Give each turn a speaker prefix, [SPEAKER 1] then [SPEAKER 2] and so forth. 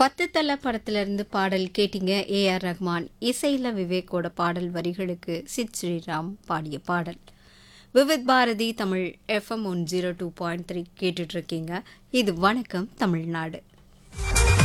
[SPEAKER 1] பத்து தல படத்திலிருந்து பாடல் கேட்டீங்க. ஏஆர் ரஹ்மான் இசையில விவேக்கோட பாடல் வரிகளுக்கு சித் ஸ்ரீராம் பாடிய பாடல். விவித் பாரதி தமிழ் FM 102.3 கேட்டுட்டு இருக்கீங்க. இது வணக்கம் தமிழ்நாடு.